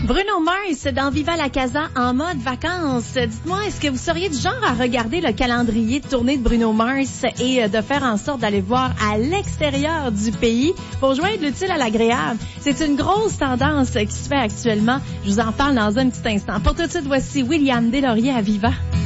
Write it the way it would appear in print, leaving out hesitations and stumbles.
Bruno Mars dans Viva la Casa en mode vacances. Dites-moi, est-ce que vous seriez du genre à regarder le calendrier de tournée de Bruno Mars et de faire en sorte d'aller voir à l'extérieur du pays pour joindre l'utile à l'agréable? C'est une grosse tendance qui se fait actuellement. Je vous en parle dans un petit instant. Pour tout de suite, voici William Deslauriers à Viva.